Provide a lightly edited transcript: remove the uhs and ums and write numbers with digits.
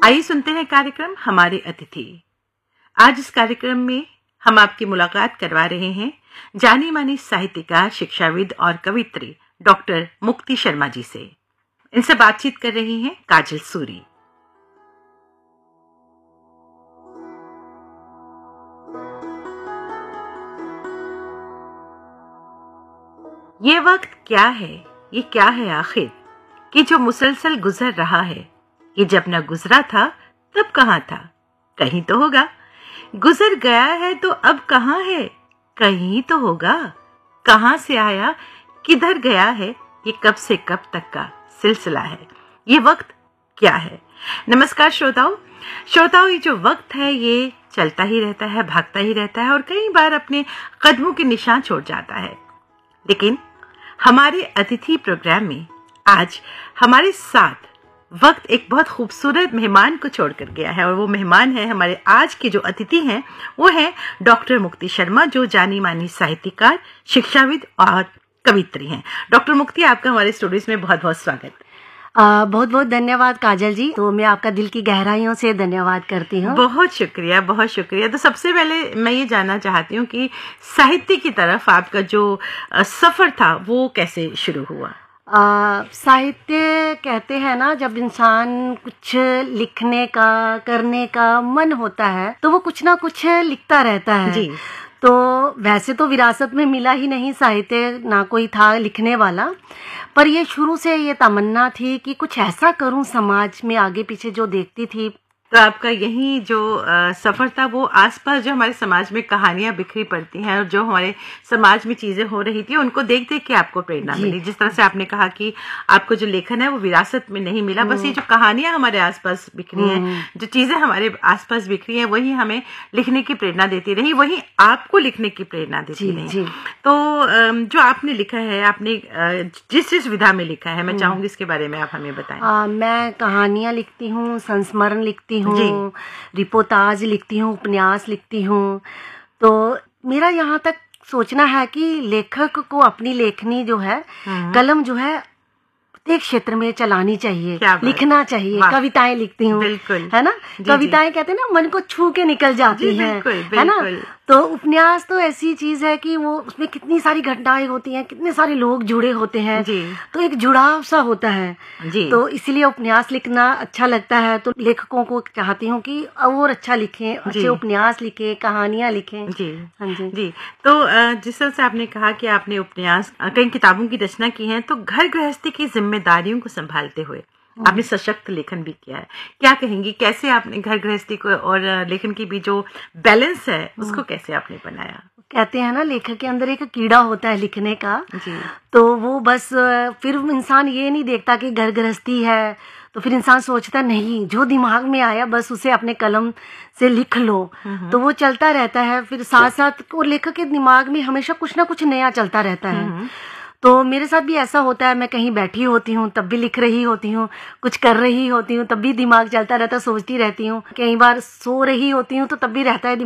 आइए सुनते हैं कार्यक्रम हमारे अतिथि। आज इस कार्यक्रम में हम आपकी मुलाकात करवा रहे हैं जानी मानी साहित्यकार, शिक्षाविद और कवियत्री डॉक्टर मुक्ति शर्मा जी से। इनसे बातचीत कर रही हैं काजल सूरी। ये वक्त क्या है, ये क्या है आखिर कि जो मुसलसल गुजर रहा है। ये जब न गुजरा था तब कहाँ था, कहीं तो होगा। गुजर गया है तो अब कहाँ है, कहीं तो होगा। कहाँ से आया, किधर गया है, ये कब से कब तक का सिलसिला है। ये वक्त क्या है। नमस्कार श्रोताओं, ये जो वक्त है ये चलता ही रहता है, भागता ही रहता है और कई बार अपने कदमों के निशान छोड़ जाता है। लेकिन हमारे अतिथि प्रोग्राम में आज हमारे साथ वक्त एक बहुत खूबसूरत मेहमान को छोड़कर गया है और वो मेहमान है, हमारे आज के जो अतिथि हैं वो हैं डॉक्टर मुक्ति शर्मा, जो जानी मानी साहित्यकार, शिक्षाविद और कवियत्री हैं। डॉक्टर मुक्ति, आपका हमारे स्टूडियोज में बहुत बहुत स्वागत। बहुत बहुत धन्यवाद काजल जी। तो मैं आपका दिल की गहराइयों से धन्यवाद करती हूँ। बहुत शुक्रिया, बहुत शुक्रिया। तो सबसे पहले मैं ये जानना चाहती हूँ कि साहित्य की तरफ आपका जो सफर था वो कैसे शुरू हुआ। साहित्य कहते हैं ना, जब इंसान कुछ लिखने का, करने का मन होता है तो वो कुछ ना कुछ लिखता रहता है जी। तो वैसे तो विरासत में मिला ही नहीं साहित्य, ना कोई था लिखने वाला, पर ये शुरू से ये तमन्ना थी कि कुछ ऐसा करूं समाज में। आगे पीछे जो देखती थी, तो आपका यही जो सफर था वो आसपास जो हमारे समाज में कहानियां बिखरी पड़ती हैं और जो हमारे समाज में चीजें हो रही थी उनको देख देख के आपको प्रेरणा मिली। जिस तरह से आपने कहा कि आपको जो लेखन है वो विरासत में नहीं मिला, बस ये जो कहानियां हमारे आसपास बिखरी हैं, जो चीजें हमारे आसपास बिखरी हैं, वही हमें लिखने की प्रेरणा देती रही, वही आपको लिखने की प्रेरणा देती रही। तो जो आपने लिखा है, आपने जिस विधा में लिखा है, मैं चाहूंगी इसके बारे में आप हमें बताएं। मैं कहानियां लिखती हूँ, संस्मरण लिखती हूँ, रिपोर्टाज लिखती हूँ, उपन्यास लिखती हूँ। तो मेरा यहाँ तक सोचना है कि लेखक को अपनी लेखनी जो है, कलम जो है प्रत्येक क्षेत्र में चलानी चाहिए, लिखना चाहिए। कविताएं लिखती हूँ, है ना। कविताएं कहते हैं ना, मन को छू के निकल जाती हैं, है ना। तो उपन्यास तो ऐसी चीज है कि वो उसमें कितनी सारी घटनाएं होती हैं, कितने सारे लोग जुड़े होते हैं, तो एक जुड़ाव सा होता है। तो इसीलिए उपन्यास लिखना अच्छा लगता है। तो लेखकों को चाहती हूँ कि और अच्छा लिखें, अच्छे उपन्यास लिखें, कहानियां लिखें। हाँ जी। तो जिस तरह से आपने कहा कि आपने उपन्यास, कई किताबों की रचना की है, तो घर गृहस्थी की जिम्मेदारियों को संभालते हुए आपने सशक्त लेखन भी किया है। क्या कहेंगी, कैसे आपने घर गृहस्थी को और लेखन की भी जो बैलेंस है उसको कैसे आपने बनाया। कहते हैं ना, लेखक के अंदर एक कीड़ा होता है लिखने का। तो वो बस फिर इंसान ये नहीं देखता कि घर गृहस्थी है, तो फिर इंसान सोचता नहीं, जो दिमाग में आया बस उसे अपने कलम से लिख लो। तो वो चलता रहता है। फिर साथ साथ वो लेखक के दिमाग में हमेशा कुछ ना कुछ नया चलता रहता है। तो मेरे साथ भी ऐसा होता है, मैं कहीं बैठी होती हूँ तब भी लिख रही होती हूँ, कुछ कर रही होती हूँ तब भी दिमाग चलता रहता है, सोचती रहती हूँ। कई बार सो रही होती हूँ तो तब भी रहता है